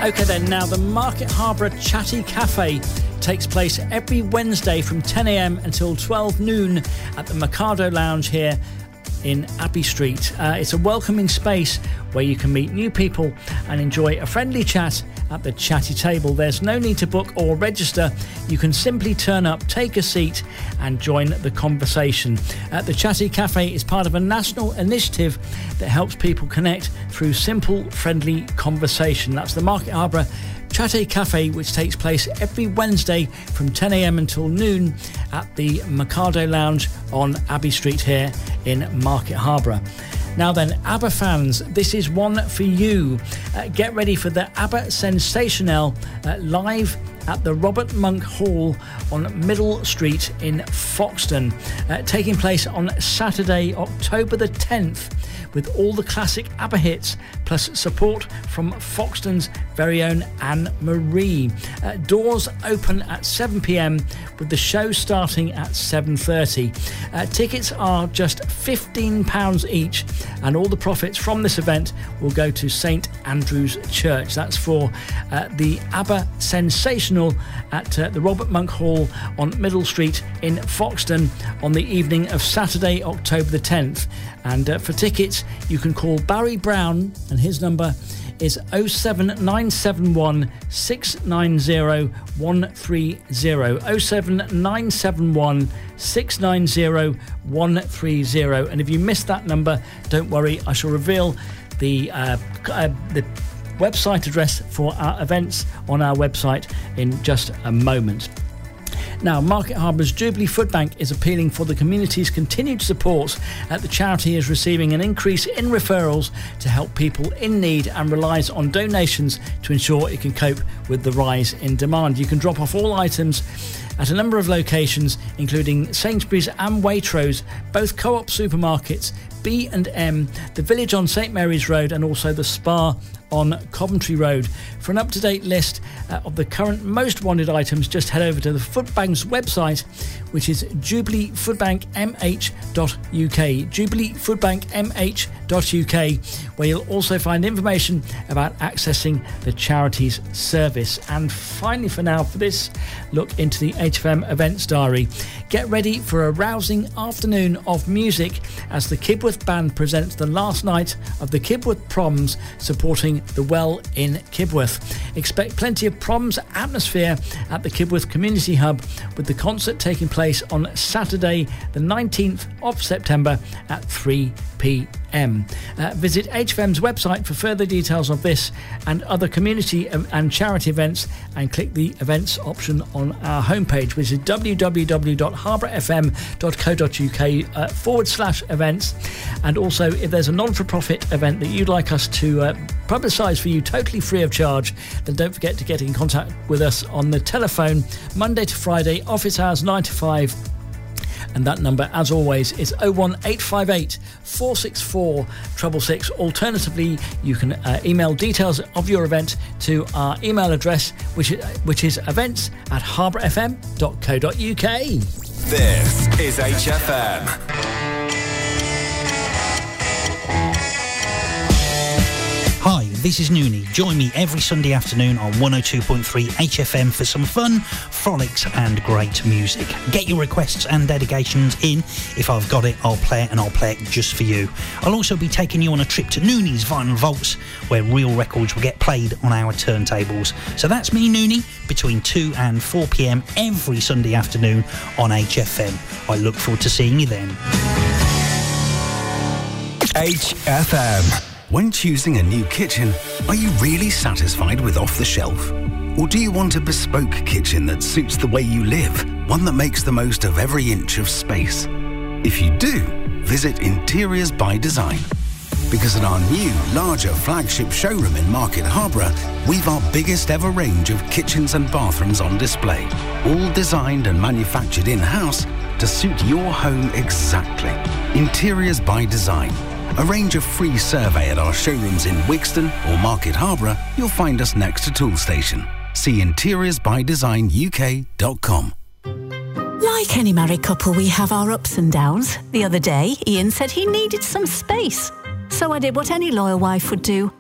OK then, now the Market Harbour Chatty Cafe takes place every Wednesday from 10 a.m. until 12 noon at the Mikado Lounge here in Abbey Street. It's a welcoming space where you can meet new people and enjoy a friendly chat at the chatty table. There's no need to book or register. You can simply turn up, take a seat and join the conversation. The Chatty Cafe is part of a national initiative that helps people connect through simple, friendly conversation. That's the Market Harbour Chatty Cafe, which takes place every Wednesday from 10 a.m. until noon at the Mikado Lounge on Abbey Street here in Market Harbour. Now then, ABBA fans, this is one for you. Get ready for the ABBA Sensational live at the Robert Monk Hall on Middle Street in Foxton, taking place on Saturday, October the 10th, with all the classic ABBA hits, plus support from Foxton's very own Anne-Marie. Doors open at 7 p.m, with the show starting at 7:30. Tickets are just £15 each, and all the profits from this event will go to St Andrew's Church. That's for the ABBA Sensational at the Robert Monk Hall on Middle Street in Foxton on the evening of Saturday, October the 10th. And for tickets, you can call Barry Brown, and his number is 07971 690 130. 07971 690 130. And if you missed that number, don't worry, I shall reveal the website address for our events on our website in just a moment. Now, Market Harbour's Jubilee Food Bank is appealing for the community's continued support. The charity is receiving an increase in referrals to help people in need and relies on donations to ensure it can cope with the rise in demand. You can drop off all items at a number of locations, including Sainsbury's and Waitrose, both Co-op supermarkets, B&M, the Village on St Mary's Road, and also the Spa on Coventry Road. For an up-to-date list of the current most wanted items, just head over to the Food Bank's website, which is jubileefoodbankmh.uk. jubileefoodbankmh.uk, where you'll also find information about accessing the charity's service. And finally, for now, for this look into the HFM events diary, get ready for a rousing afternoon of music as the Kibworth Band presents the last night of the Kibworth Proms, supporting the Well in Kibworth. Expect plenty of Proms atmosphere at the Kibworth Community Hub, with the concert taking place on Saturday the 19th of September at 3 p.m. Visit HFM's website for further details of this and other community and charity events, and click the events option on our homepage, which is www.harbourfm.co.uk/events. And also, if there's a non-for-profit event that you'd like us to publicise for you totally free of charge, then don't forget to get in contact with us on the telephone Monday to Friday, office hours 9 to 5. And that number, as always, is 01858 464 666. Alternatively, you can email details of your event to our email address, which is events@harbourfm.co.uk. This is HFM. Hi, this is Noonie. Join me every Sunday afternoon on 102.3 HFM for some fun, frolics and great music. Get your requests and dedications in. If I've got it, I'll play it, and I'll play it just for you. I'll also be taking you on a trip to Noonie's Vinyl Vaults, where real records will get played on our turntables. So that's me, Noonie, between 2 and 4 p.m. every Sunday afternoon on HFM. I look forward to seeing you then. HFM. When choosing a new kitchen, are you really satisfied with off the shelf? Or do you want a bespoke kitchen that suits the way you live, one that makes the most of every inch of space? If you do, visit Interiors by Design. Because at our new, larger flagship showroom in Market Harbour, we've our biggest ever range of kitchens and bathrooms on display, all designed and manufactured in-house to suit your home exactly. Interiors by Design. Arrange a free survey at our showrooms in Wigston or Market Harbour. You'll find us next to Toolstation. See interiorsbydesignuk.com. Like any married couple, we have our ups and downs. The other day, Ian said he needed some space. So I did what any loyal wife would do.